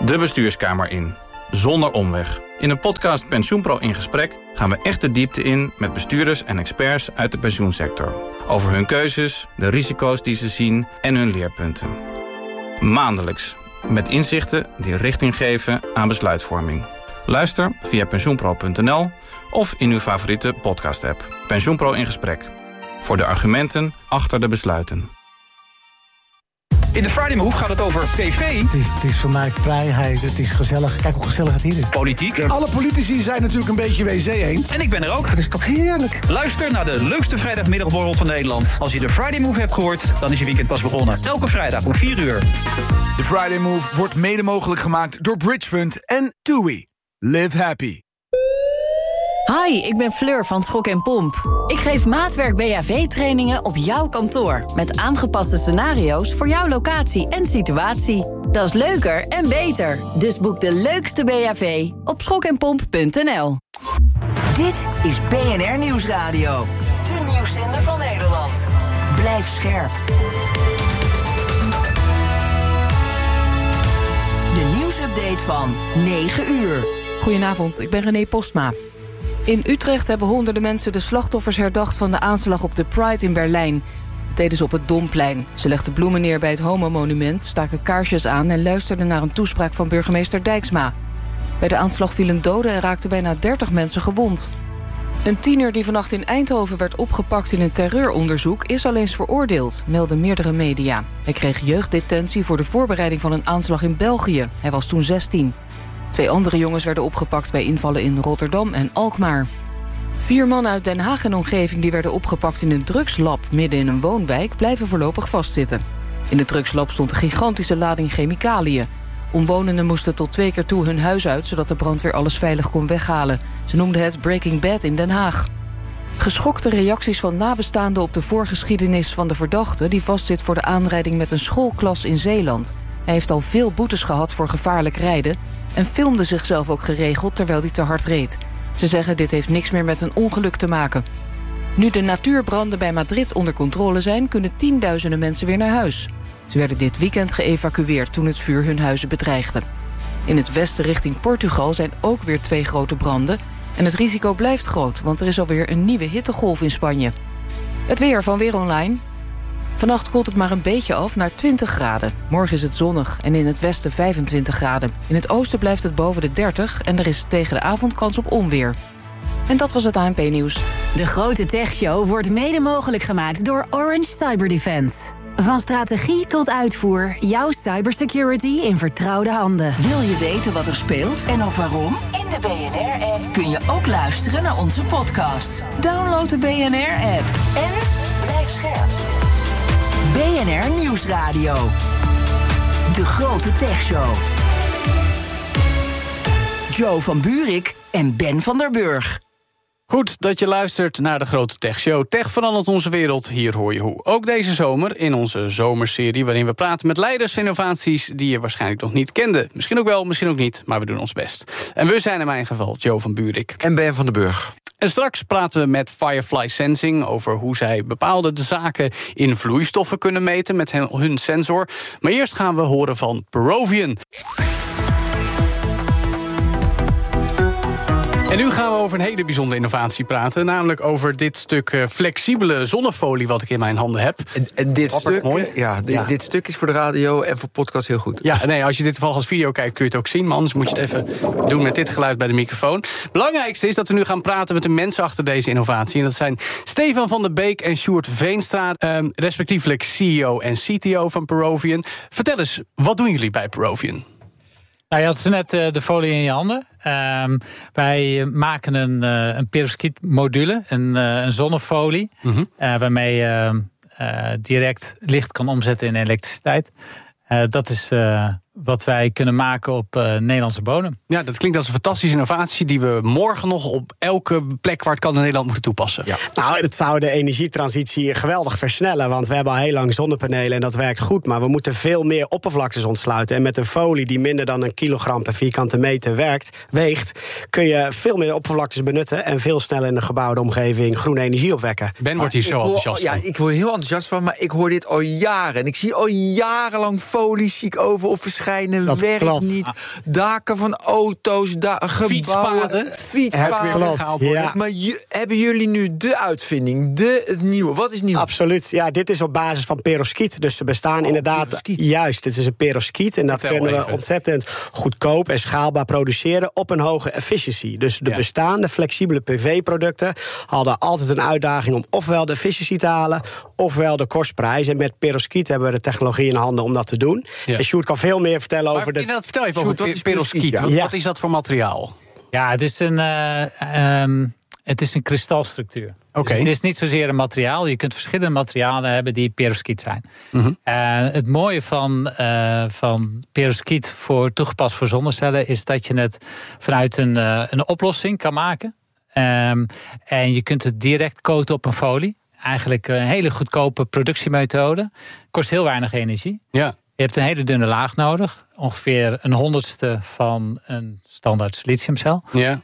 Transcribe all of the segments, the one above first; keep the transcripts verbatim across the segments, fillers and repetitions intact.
de bestuurskamer in, zonder omweg. In de podcast PensioenPro in gesprek gaan we echt de diepte in met bestuurders en experts uit de pensioensector. Over hun keuzes, de risico's die ze zien en hun leerpunten. Maandelijks, met inzichten die richting geven aan besluitvorming. Luister via pensioenpro punt n l of in uw favoriete podcast-app. PensioenPro in gesprek. Voor de argumenten achter de besluiten. In de Friday Move gaat het over tv. Het is, het is voor mij vrijheid, het is gezellig. Kijk hoe gezellig het hier is. Politiek. Alle politici zijn natuurlijk een beetje W C eens. En ik ben er ook. Dat is toch heerlijk. Luister naar de leukste vrijdagmiddagborrel van Nederland. Als je de Friday Move hebt gehoord, dan is je weekend pas begonnen. Elke vrijdag om vier uur. De Friday Move wordt mede mogelijk gemaakt door Bridgefund en TUI. Live happy. Hi, ik ben Fleur van Schok en Pomp. Ik geef maatwerk B H V-trainingen op jouw kantoor. Met aangepaste scenario's voor jouw locatie en situatie. Dat is leuker en beter. Dus boek de leukste B H V op schok en pomp punt n l. Dit is B N R Nieuwsradio. De nieuwszender van Nederland. Blijf scherp. De nieuwsupdate van negen uur. Goedenavond, ik ben René Postma. In Utrecht hebben honderden mensen de slachtoffers herdacht van de aanslag op de Pride in Berlijn. Dat deden ze op het Domplein. Ze legden bloemen neer bij het homomonument, staken kaarsjes aan en luisterden naar een toespraak van burgemeester Dijksma. Bij de aanslag vielen doden en raakten bijna dertig mensen gewond. Een tiener die vannacht in Eindhoven werd opgepakt in een terreuronderzoek is al eens veroordeeld, melden meerdere media. Hij kreeg jeugddetentie voor de voorbereiding van een aanslag in België. Hij was toen zestien. Twee andere jongens werden opgepakt bij invallen in Rotterdam en Alkmaar. Vier mannen uit Den Haag en omgeving die werden opgepakt in een drugslab midden in een woonwijk blijven voorlopig vastzitten. In het drugslab stond een gigantische lading chemicaliën. Omwonenden moesten tot twee keer toe hun huis uit zodat de brandweer alles veilig kon weghalen. Ze noemden het Breaking Bad in Den Haag. Geschokte reacties van nabestaanden op de voorgeschiedenis van de verdachte die vastzit voor de aanrijding met een schoolklas in Zeeland. Hij heeft al veel boetes gehad voor gevaarlijk rijden en filmde zichzelf ook geregeld terwijl hij te hard reed. Ze zeggen dit heeft niks meer met een ongeluk te maken. Nu de natuurbranden bij Madrid onder controle zijn, kunnen tienduizenden mensen weer naar huis. Ze werden dit weekend geëvacueerd toen het vuur hun huizen bedreigde. In het westen richting Portugal zijn ook weer twee grote branden en het risico blijft groot, want er is alweer een nieuwe hittegolf in Spanje. Het weer van Weer Online. Vannacht koelt het maar een beetje af naar twintig graden. Morgen is het zonnig en in het westen vijfentwintig graden. In het oosten blijft het boven de dertig en er is tegen de avond kans op onweer. En dat was het A N P-nieuws. De Grote Techshow wordt mede mogelijk gemaakt door Orange Cyber Defense. Van strategie tot uitvoer, jouw cybersecurity in vertrouwde handen. Wil je weten wat er speelt en ook waarom? In de B N R-app kun je ook luisteren naar onze podcast. Download de B N R-app en blijf scherp. B N R Nieuwsradio. De Grote Techshow. Joe van Buurik en Ben van der Burg. Goed dat je luistert naar de Grote Tech Show. Tech verandert onze wereld, hier hoor je hoe. Ook deze zomer in onze zomerserie waarin we praten met leiders van innovaties die je waarschijnlijk nog niet kende. Misschien ook wel, misschien ook niet, maar we doen ons best. En we zijn in mijn geval Joe van Buurik. En Ben van der Burg. En straks praten we met Firefly Sensing over hoe zij bepaalde zaken in vloeistoffen kunnen meten met hun sensor. Maar eerst gaan we horen van Perovian. En nu gaan we over een hele bijzondere innovatie praten. Namelijk over dit stuk uh, flexibele zonnefolie wat ik in mijn handen heb. En, en dit, Wappert, stuk, mooi. Ja, dit, ja. dit stuk is voor de radio en voor podcast heel goed. Ja, nee, als je dit toevallig als video kijkt kun je het ook zien. Maar anders moet je het even doen met dit geluid bij de microfoon. Belangrijkste is dat we nu gaan praten met de mensen achter deze innovatie. En dat zijn Stefan van der Beek en Sjoerd Veenstra. Um, respectievelijk C E O en C T O van Perovian. Vertel eens, wat doen jullie bij Perovian? Nou, je had net uh, de folie in je handen. Uh, wij maken een, uh, een perovskietmodule, een, uh, een zonnefolie, mm-hmm. uh, waarmee je uh, uh, direct licht kan omzetten in elektriciteit. Uh, dat is uh, wat wij kunnen maken op uh, Nederlandse bodem. Ja, dat klinkt als een fantastische innovatie die we morgen nog op elke plek waar het kan in Nederland moeten toepassen. Ja. Nou, het zou de energietransitie geweldig versnellen, want we hebben al heel lang zonnepanelen en dat werkt goed, maar we moeten veel meer oppervlaktes ontsluiten. En met een folie die minder dan een kilogram per vierkante meter werkt, weegt, kun je veel meer oppervlaktes benutten en veel sneller in de gebouwde omgeving groene energie opwekken. Ben wordt hier zo hoor, enthousiast ja, van. ik word heel enthousiast van, maar ik hoor dit al jaren. En ik zie al jarenlang folies zie ik over op verschillende schijnen Dat werkt klopt. niet. Daken van auto's, da- gebouwen, Fietspaden. fietspaden. Het klopt, ja. Maar je, hebben jullie nu de uitvinding, de, het nieuwe? Wat is nieuw? Absoluut. Ja, dit is op basis van perovskiet. Dus ze bestaan oh, inderdaad... Perovskiet. Juist, het is een perovskiet. En dat Vertel kunnen we even. ontzettend goedkoop en schaalbaar produceren op een hoge efficiency. Dus de Ja. bestaande flexibele P V-producten hadden altijd een uitdaging om ofwel de efficiëntie te halen, ofwel de kostprijs. En met perovskiet hebben we de technologie in handen om dat te doen. Ja. En Sjoerd kan veel meer vertellen Maar over de... inderdaad, vertel even Sjoerd, over wat is perovskiet. perovskiet, Wat, ja? wat is dat voor materiaal? Ja, het is een, uh, um, het is een kristalstructuur. Oké. Dus het is niet zozeer een materiaal. Je kunt verschillende materialen hebben die perovskiet zijn. Mm-hmm. Uh, het mooie van, uh, van perovskiet voor toegepast voor zonnecellen is dat je het vanuit een, uh, een oplossing kan maken. Um, en je kunt het direct coaten op een folie. Eigenlijk een hele goedkope productiemethode. Kost heel weinig energie. Ja. Je hebt een hele dunne laag nodig. Ongeveer een honderdste van een standaard siliciumcel. Ja.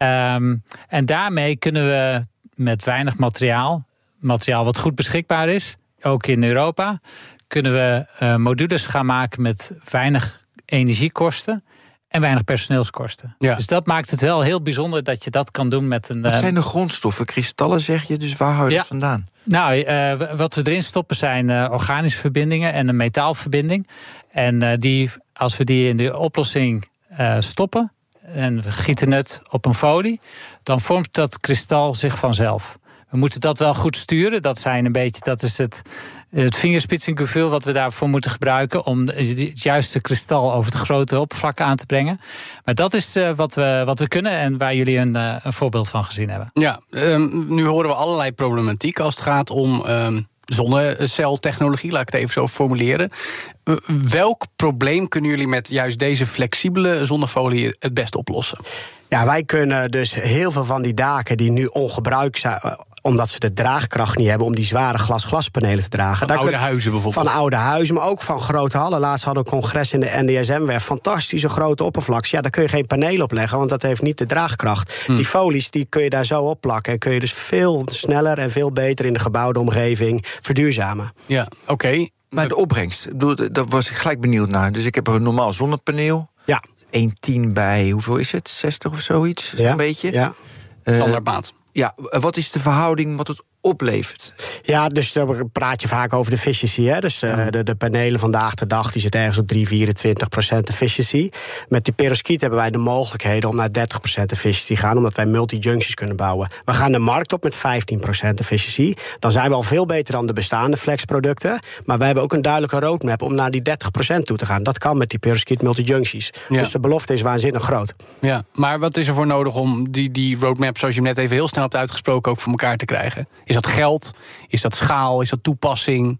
Um, en daarmee kunnen we met weinig materiaal, materiaal wat goed beschikbaar is, ook in Europa, kunnen we uh, modules gaan maken met weinig energiekosten en weinig personeelskosten. Ja. Dus dat maakt het wel heel bijzonder dat je dat kan doen met een... Wat uh, zijn de grondstoffen? Kristallen zeg je, dus waar hou je Ja. dat vandaan? Nou, uh, wat we erin stoppen zijn uh, organische verbindingen en een metaalverbinding. En uh, die, als we die in de oplossing uh, stoppen en we gieten het op een folie, dan vormt dat kristal zich vanzelf. We moeten dat wel goed sturen. Dat zijn een beetje, dat is het, het vingerspitsengevoel wat we daarvoor moeten gebruiken om het juiste kristal over het grote oppervlak aan te brengen. Maar dat is uh, wat, we, wat we kunnen en waar jullie een, uh, een voorbeeld van gezien hebben. Ja, um, nu horen we allerlei problematiek als het gaat om um, zonneceltechnologie, laat ik het even zo formuleren. Uh, welk probleem kunnen jullie met juist deze flexibele zonnefolie het best oplossen? Ja, wij kunnen dus heel veel van die daken die nu ongebruikt zijn, omdat ze de draagkracht niet hebben om die zware glas-glaspanelen te dragen. Van Daar oude kun, huizen bijvoorbeeld. Van oude huizen, maar ook van grote hallen. Laatst hadden we een congres in de N D S M-werf. Fantastische grote oppervlaks. Ja, daar kun je geen paneel op leggen, want dat heeft niet de draagkracht. Hmm. Die folies die kun je daar zo op plakken en kun je dus veel sneller en veel beter in de gebouwde omgeving verduurzamen. Ja, oké. Okay. Maar de opbrengst, daar was ik gelijk benieuwd naar. Dus ik heb een normaal zonnepaneel. Ja. één tien bij, hoeveel is het? zestig of zoiets? Ja. Een beetje? Ja. Uh, Standaardmaat. Ja, wat is de verhouding wat het oplevert? Ja, dus dan praat je vaak over de efficiency. Hè? Dus uh, de, de panelen vandaag de dag die zitten ergens op drie, vierentwintig procent efficiency. Met die perovskiet hebben wij de mogelijkheden om naar dertig procent efficiency te gaan, omdat wij multi-junctions kunnen bouwen. We gaan de markt op met vijftien procent efficiency. Dan zijn we al veel beter dan de bestaande flexproducten. Maar wij hebben ook een duidelijke roadmap om naar die dertig procent toe te gaan. Dat kan met die perovskiet multi-juncties. Ja. Dus de belofte is waanzinnig groot. Ja, maar wat is er voor nodig om die, die roadmap, zoals je hem net even heel snel hebt uitgesproken, ook voor elkaar te krijgen? Is dat geld? Is dat schaal? Is dat toepassing?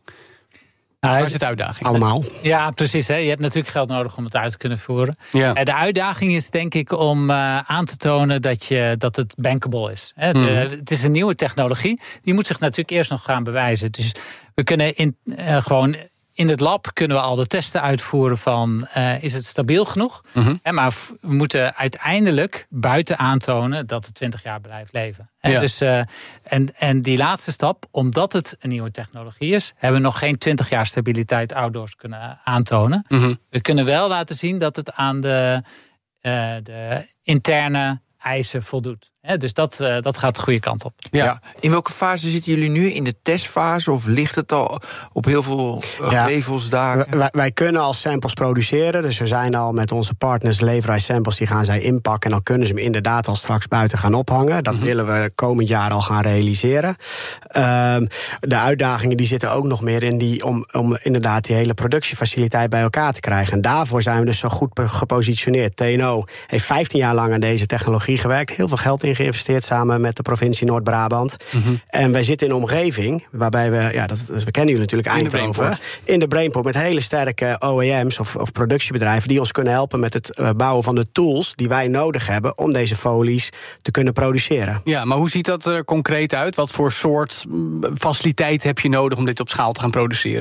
Nou, Waar is het uitdaging? Allemaal. Ja, precies. Hè. Je hebt natuurlijk geld nodig om het uit te kunnen voeren. Ja. De uitdaging is denk ik om uh, aan te tonen dat, je, dat het bankable is. Hè. De, mm. Het is een nieuwe technologie. Die moet zich natuurlijk eerst nog gaan bewijzen. Dus we kunnen in, uh, gewoon... In het lab kunnen we al de testen uitvoeren van uh, is het stabiel genoeg? Mm-hmm. En maar we moeten uiteindelijk buiten aantonen dat het twintig jaar blijft leven. En, ja. dus, uh, en, en die laatste stap, omdat het een nieuwe technologie is, hebben we nog geen twintig jaar stabiliteit outdoors kunnen aantonen. Mm-hmm. We kunnen wel laten zien dat het aan de, uh, de interne eisen voldoet. He, dus dat, uh, dat gaat de goede kant op. Ja. Ja. In welke fase zitten jullie nu? In de testfase? Of ligt het al op heel veel ja. gevels, daken? Wij, wij kunnen al samples produceren. Dus we zijn al met onze partners, leveren wij samples, die gaan zij inpakken. En dan kunnen ze hem inderdaad al straks buiten gaan ophangen. Dat mm-hmm. willen we komend jaar al gaan realiseren. Um, de uitdagingen die zitten ook nog meer in die om, om inderdaad die hele productiefaciliteit bij elkaar te krijgen. En daarvoor zijn we dus zo goed gepositioneerd. T N O heeft vijftien jaar lang aan deze technologie gewerkt. Heel veel geld in geïnvesteerd samen met de provincie Noord-Brabant. Mm-hmm. En wij zitten in een omgeving waarbij we, ja, dat, we kennen jullie natuurlijk, Eindhoven, in de, in de Brainport met hele sterke O E M's of, of productiebedrijven die ons kunnen helpen met het uh, bouwen van de tools die wij nodig hebben om deze folies te kunnen produceren. Ja, maar hoe ziet dat er concreet uit? Wat voor soort faciliteit heb je nodig om dit op schaal te gaan produceren?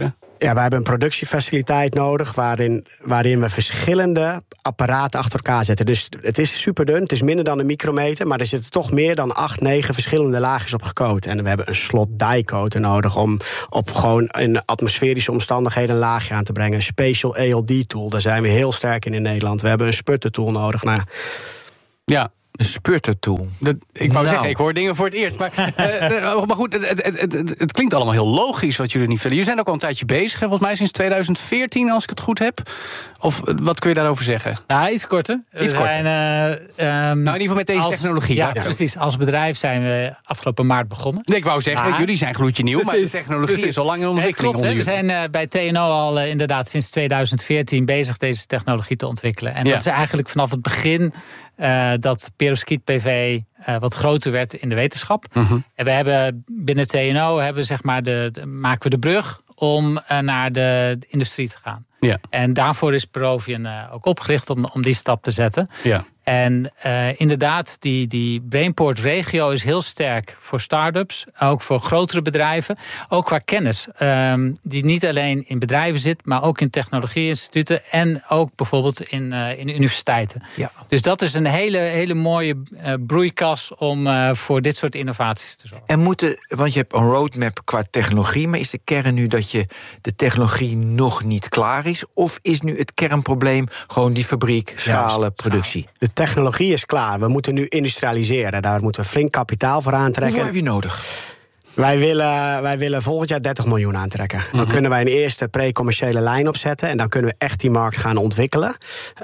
Ja, wij hebben een productiefaciliteit nodig waarin, waarin we verschillende apparaten achter elkaar zetten. Dus het is super dun, het is minder dan een micrometer, maar er zitten toch meer dan acht, negen verschillende laagjes op gecoat. En we hebben een slot die-coater nodig om op gewoon in atmosferische omstandigheden een laagje aan te brengen. Een Spatial A L D-tool, daar zijn we heel sterk in in Nederland. We hebben een sputter-tool nodig. Nou, ja. Een spurtertool. Dat, ik wou nou. zeggen, ik hoor dingen voor het eerst. Maar, uh, maar goed, het, het, het, het, het klinkt allemaal heel logisch wat jullie niet willen. Jullie zijn ook al een tijdje bezig, volgens mij sinds twintig veertien, als ik het goed heb. Of wat kun je daarover zeggen? Ja, iets korter. Iets korter. Zijn, uh, um, nou, in ieder geval met deze als, technologie. Ja, ja, precies. Als bedrijf zijn we afgelopen maart begonnen. Nee, ik wou zeggen, maar, jullie zijn gloedje nieuw, precies, maar de technologie precies. is al lang in ontwikkeling. Nee, klopt, we zijn uh, bij T N O al uh, inderdaad sinds twintig veertien bezig deze technologie te ontwikkelen. En ja. dat is eigenlijk vanaf het begin uh, dat perovskiet P V uh, wat groter werd in de wetenschap. Mm-hmm. En we hebben binnen T N O hebben, zeg maar, de, de, maken we de brug om uh, naar de, de industrie te gaan. Ja. En daarvoor is Perovian uh, ook opgericht om, om die stap te zetten. Ja. En uh, inderdaad, die, die Brainport-regio is heel sterk voor start-ups. Ook voor grotere bedrijven. Ook qua kennis. Um, die niet alleen in bedrijven zit, maar ook in technologie-instituten. En ook bijvoorbeeld in, uh, in universiteiten. Ja. Dus dat is een hele, hele mooie uh, broeikas om uh, voor dit soort innovaties te zorgen. En moeten, want je hebt een roadmap qua technologie, maar is de kern nu dat je de technologie nog niet klaar is? Of is nu het kernprobleem gewoon die fabriek, schalen, ja, productie? De technologie is klaar. We moeten nu industrialiseren. Daar moeten we flink kapitaal voor aantrekken. Hoeveel heb je nodig? Wij willen, wij willen volgend jaar dertig miljoen aantrekken. Dan mm-hmm. kunnen wij een eerste pre-commerciële lijn opzetten. En dan kunnen we echt die markt gaan ontwikkelen.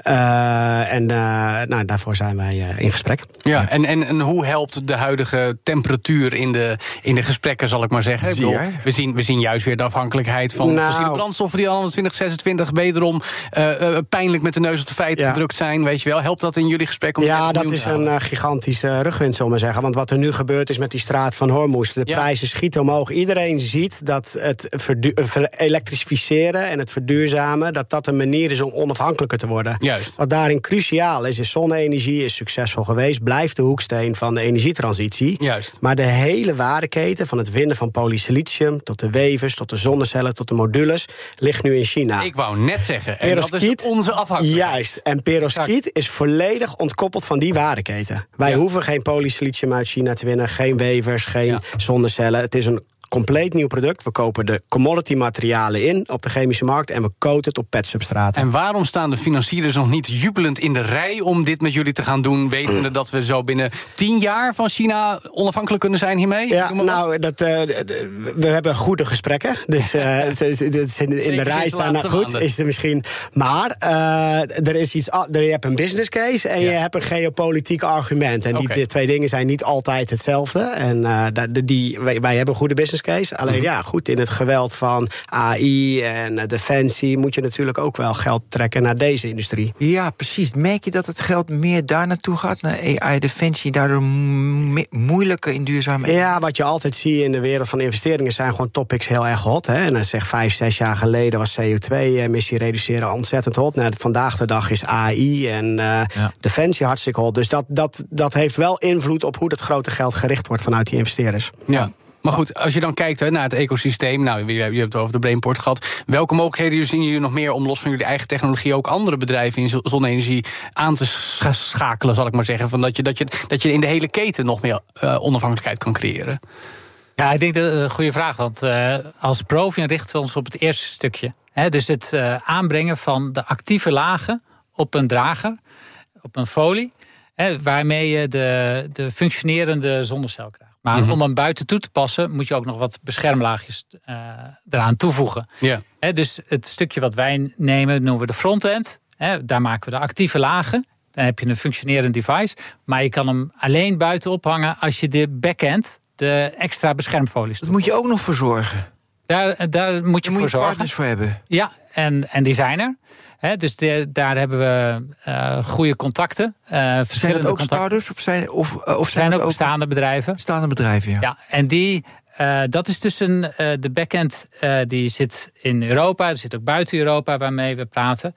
Uh, en uh, nou, daarvoor zijn wij uh, in gesprek. Ja, en, en, en hoe helpt de huidige temperatuur in de, in de gesprekken, zal ik maar zeggen? Ik bedoel, we, zien, we zien juist weer de afhankelijkheid van nou, fossiele brandstoffen die al twintig zesentwintig wederom uh, uh, pijnlijk met de neus op de feiten ja. gedrukt zijn. Weet je wel, helpt dat in jullie gesprek? Om ja, dat is een uh, gigantische rugwind, zullen we maar zeggen. Want wat er nu gebeurt is met die straat van Hormuz. De ja. prijs Ze schieten omhoog. Iedereen ziet dat het verdu- elektrificeren en het verduurzamen, dat dat een manier is om onafhankelijker te worden. Juist. Wat daarin cruciaal is, is zonne-energie is succesvol geweest, blijft de hoeksteen van de energietransitie. Juist. Maar de hele waardeketen, van het winnen van polysilicium tot de wevers, tot de zonnecellen, tot de modules, ligt nu in China. Ik wou net zeggen, en dat is onze afhankelijkheid. Juist. En perovskiet is volledig ontkoppeld van die waardeketen. Wij ja. hoeven geen polysilicium uit China te winnen, geen wevers, geen ja. zonnecellen. Het is een compleet nieuw product. We kopen de commodity materialen in op de chemische markt en we coaten het op petsubstraten. En waarom staan de financiers nog niet jubelend in de rij om dit met jullie te gaan doen, wetende dat we zo binnen tien jaar van China onafhankelijk kunnen zijn hiermee? Ja, nou, dat, uh, we hebben goede gesprekken. Dus uh, het is, het is in, in de rij staan nou goed, maanden. Is er misschien. Maar uh, er is iets. Je hebt een business case en ja. je hebt een geopolitiek argument. En die, okay. die twee dingen zijn niet altijd hetzelfde. En uh, die, wij, wij hebben goede business case. Alleen mm-hmm. ja, goed, in het geweld van A I en uh, defensie moet je natuurlijk ook wel geld trekken naar deze industrie. Ja, precies. Merk je dat het geld meer daar naartoe gaat, naar A I, defensie, daardoor mo- moeilijker in duurzaamheid? Ja, wat je altijd ziet in de wereld van investeringen zijn gewoon topics heel erg hot. Hè? En dan zeg vijf, zes jaar geleden was C O twee emissie reduceren ontzettend hot. Nou, vandaag de dag is A I en uh, ja. defensie hartstikke hot. Dus dat, dat, dat heeft wel invloed op hoe dat grote geld gericht wordt vanuit die investeerders. Ja. Maar goed, als je dan kijkt he, naar het ecosysteem, nou, je hebt het over de Brainport gehad. Welke mogelijkheden zien jullie nog meer om los van jullie eigen technologie ook andere bedrijven in zonne-energie aan te schakelen, zal ik maar zeggen? Van dat, je, dat, je, dat je in de hele keten nog meer uh, onafhankelijkheid kan creëren? Ja, ik denk dat een goede vraag. Want uh, als Perovian richten we ons op het eerste stukje. Hè, dus het uh, aanbrengen van de actieve lagen op een drager, op een folie, hè, waarmee je de, de functionerende zonnecel krijgt. Maar mm-hmm. om hem buiten toe te passen, moet je ook nog wat beschermlaagjes uh, eraan toevoegen. Yeah. He, dus het stukje wat wij nemen, noemen we de frontend. He, daar maken we de actieve lagen. Dan heb je een functionerend device. Maar je kan hem alleen buiten ophangen als je de backend, de extra beschermfolies Dat moet je ook nog voor zorgen. Daar, daar moet je daar voor zorgen. Partners voor hebben. Ja, en, en die zijn er. He, dus de, daar hebben we uh, goede contacten. Uh, verschillende zijn dat ook contacten. start-ups? Of zijn, of, of zijn, zijn ook ook bestaande bedrijven. Bestaande bedrijven, ja. Ja, en die, uh, dat is tussen uh, de backend, uh, die zit in Europa. Er zit ook buiten Europa waarmee we praten.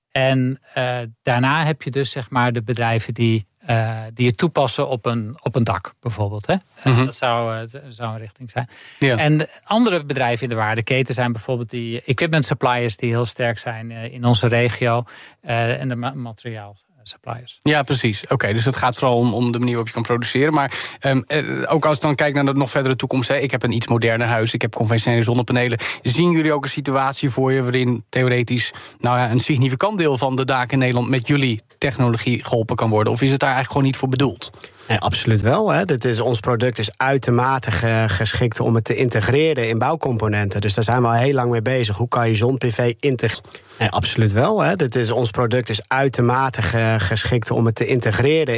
En uh, daarna heb je dus zeg maar de bedrijven die, uh, die het toepassen op een, op een dak bijvoorbeeld. Hè? Mm-hmm. Dat zou, uh, zou een richting zijn. Ja. En andere bedrijven in de waardeketen zijn bijvoorbeeld die equipment suppliers die heel sterk zijn uh, in onze regio. Uh, en de ma- materiaal. Suppliers. Ja, precies. Oké, okay, dus het gaat vooral om, om de manier waarop je kan produceren. Maar um, eh, ook als ik dan kijk naar de nog verdere toekomst. Hè, ik heb een iets moderner huis, ik heb conventionele zonnepanelen. Zien jullie ook een situatie voor je waarin theoretisch nou ja, een significant deel van de daken in Nederland met jullie technologie geholpen kan worden? Of is het daar eigenlijk gewoon niet voor bedoeld? Nee, absoluut wel. Hè. Dit is, ons product is uitermate ge, geschikt om het te integreren in bouwcomponenten. Dus daar zijn we al heel lang mee bezig. Hoe kan je zon-P V integreren? Nee, absoluut wel. Hè. Dit is, ons product is uitermate ge, geschikt om het te integreren